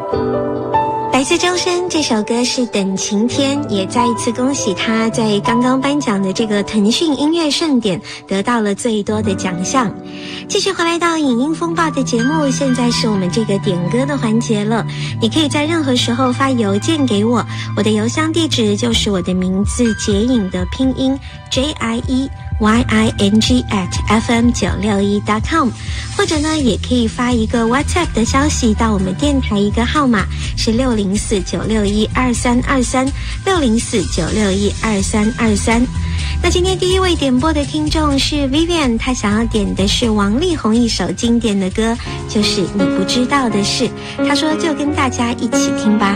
来自周深，这首歌是《等晴天》，也再一次恭喜他在刚刚颁奖的这个腾讯音乐盛典得到了最多的奖项。继续回来到影音风暴的节目，现在是我们这个点歌的环节了。你可以在任何时候发邮件给我，我的邮箱地址就是我的名字结影的拼音 JIEYING@fm961.com， 或者呢也可以发一个 WhatsApp 的消息到我们电台一个号码是604-961-2323 604-961-2323。那今天第一位点播的听众是 Vivian， 他想要点的是王力宏一首经典的歌，就是你不知道的事。他说就跟大家一起听吧。